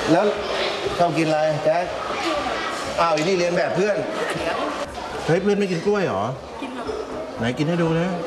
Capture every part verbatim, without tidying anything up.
แล้วชอบกินอะไรแจ๊คอ้าวอีนี่เรียนแบบเพื่อนเฮ้ยเพื่อนไม่กินกล้วยเหรอกินครับไหนกินให้ดูนะ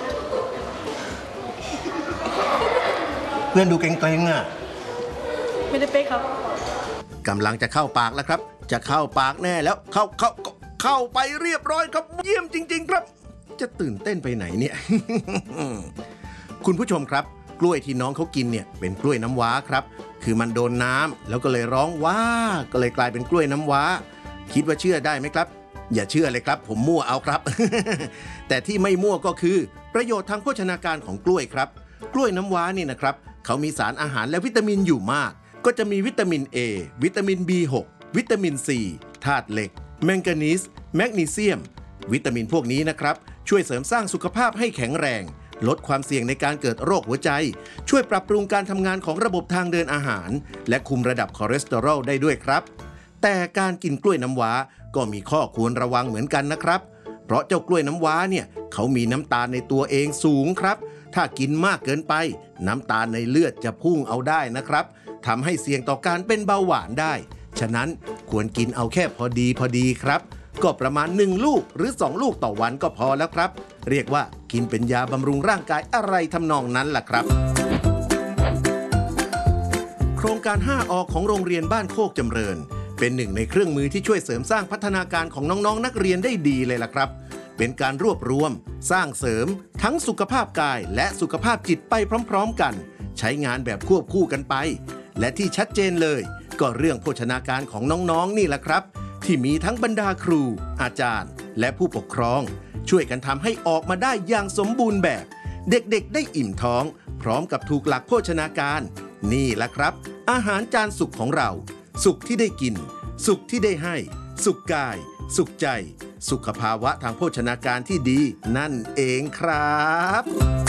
เพื่อนดูเกรงๆอ่ะไม่ได้เป๊กครับกำลังจะเข้าปากแล้วครับจะเข้าปากแน่แล้วเข้าเข้าเข้าไปเรียบร้อยครับเยี่ยมจริงๆครับจะตื่นเต้นไปไหนเนี่ย คุณผู้ชมครับกล้วยที่น้องเขากินเนี่ยเป็นกล้วยน้ำว้าครับคือมันโดนน้ำแล้วก็เลยร้องว้าก็เลยกลายเป็นกล้วยน้ำว้าคิดว่าเชื่อได้ไหมครับอย่าเชื่อเลยครับผมมั่วเอาครับ แต่ที่ไม่มั่วก็คือประโยชน์ทางโภชนาการของกล้วยครับกล้วยน้ำว้านี่นะครับเขามีสารอาหารและวิตามินอยู่มากก็จะมีวิตามิน A วิตามิน บี หก วิตามิน ซี ธาตุเหล็กแมงกานีสแมกนีเซียมวิตามินพวกนี้นะครับช่วยเสริมสร้างสุขภาพให้แข็งแรงลดความเสี่ยงในการเกิดโรคหัวใจช่วยปรับปรุงการทำงานของระบบทางเดินอาหารและคุมระดับคอเลสเตอรอลได้ด้วยครับแต่การกินกล้วยน้ำว้าก็มีข้อควรระวังเหมือนกันนะครับเพราะเจ้ากล้วยน้ำว้าเนี่ยเขามีน้ำตาลในตัวเองสูงครับถ้ากินมากเกินไปน้ำตาลในเลือดจะพุ่งเอาได้นะครับทำให้เสี่ยงต่อการเป็นเบาหวานได้ฉะนั้นควรกินเอาแค่พอดีพอดีครับก็ประมาณหนึ่งลูกหรือสองลูกต่อวันก็พอแล้วครับเรียกว่ากินเป็นยาบำรุงร่างกายอะไรทำนองนั้นล่ะครับโครงการ ห้า อ ของโรงเรียนบ้านโคกจำเริญเป็นหนึ่งในเครื่องมือที่ช่วยเสริมสร้างพัฒนาการของน้องๆ น, นักเรียนได้ดีเลยล่ะครับเป็นการรวบรวมสร้างเสริมทั้งสุขภาพกายและสุขภาพจิตไปพร้อมๆกันใช้งานแบบควบคู่กันไปและที่ชัดเจนเลยก็เรื่องโภชนาการของน้องๆ นี่แหละครับที่มีทั้งบรรดาครูอาจารย์และผู้ปกครองช่วยกันทำให้ออกมาได้อย่างสมบูรณ์แบบเด็กๆได้อิ่มท้องพร้อมกับถูกหลักโภชนาการนี่แหละครับอาหารจานสุขของเราสุขที่ได้กินสุขที่ได้ให้สุขกายสุขใจสุขภาวะทางโภชนาการที่ดีนั่นเองครับ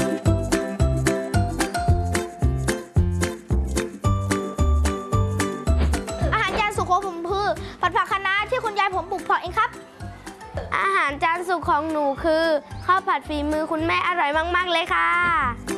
อาหารจานสุขของผมคือผัดผักคะน้าที่คุณยายผมปลูกเพาะเองครับอาหารจานสุขของหนูคือข้าวผัดฝีมือคุณแม่อร่อยมากๆเลยค่ะ